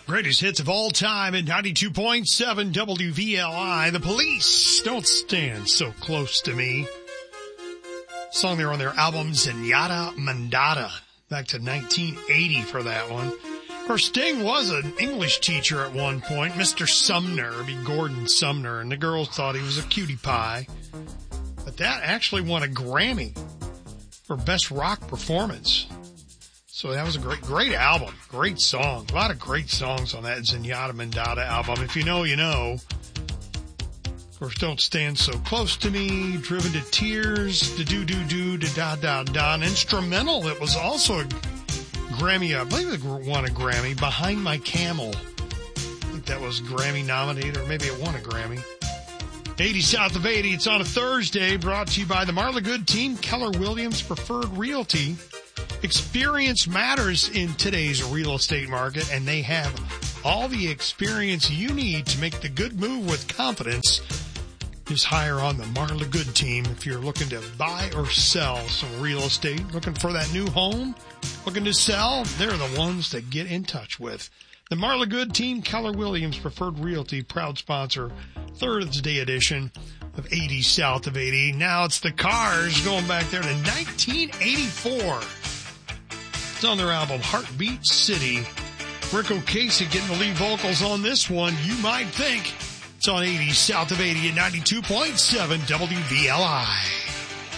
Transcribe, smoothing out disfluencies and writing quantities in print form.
Greatest hits of all time at 92.7 WVLI. The Police, Don't Stand So Close to Me. Song there on their album Zenyatta Mondatta. Back to 1980 for that one. Of course, Sting was an English teacher at one point. Mr. Sumner, it'd be Gordon Sumner, and the girls thought he was a cutie pie. But that actually won a Grammy for Best Rock Performance. So that was a great album. Great song. A lot of great songs on that Zenyatta Mondatta album. If you know, you know. Of course, Don't Stand So Close to Me, Driven to Tears, Da-Do-Do-Do, Da-Da-Da-Da. An instrumental that was also a Grammy, I believe it won a Grammy, Behind My Camel. I think that was Grammy nominated, or maybe it won a Grammy. 80 South of 80. It's on a Thursday, brought to you by the Marla Good Team, Keller Williams Preferred Realty. Experience matters in today's real estate market, and they have all the experience you need to make the good move with confidence. Just hire on the Marla Good Team if you're looking to buy or sell some real estate, looking for that new home, looking to sell. They're the ones to get in touch with. The Marla Good Team, Keller Williams Preferred Realty, proud sponsor, Thursday edition of 80 South of 80. Now it's the Cars going back there to 1984. It's on their album Heartbeat City. Rick O'Casey getting the lead vocals on this one. You might think. It's on 80 South of 80 at 92.7 WVLI.